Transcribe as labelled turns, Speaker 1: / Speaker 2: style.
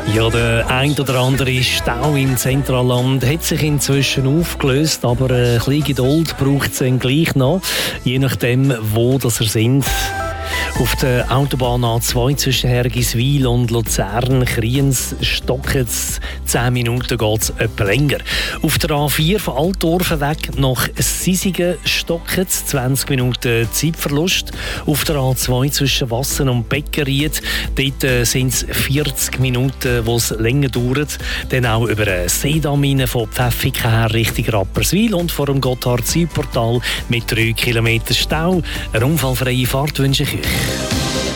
Speaker 1: Ja, der ein oder andere Stau im Zentralland hat sich inzwischen aufgelöst, aber ein bisschen Geduld braucht es gleich noch, je nachdem, wo das ihr sind. Auf der Autobahn A2 zwischen Hergiswil und Luzern, Kriens, stockt es 10 Minuten, geht es etwas länger. Auf der A4 von Altdorfen weg nach Sisigen stockt es 20 Minuten Zeitverlust. Auf der A2 zwischen Wassen und Beckeried, dort sind es 40 Minuten, wo es länger dauert. Dann auch über eine Seedamm von Pfäffiken her Richtung Rapperswil und vor dem Gotthard-Südportal mit 3 Kilometer Stau. Eine unfallfreie Fahrt wünsche ich euch.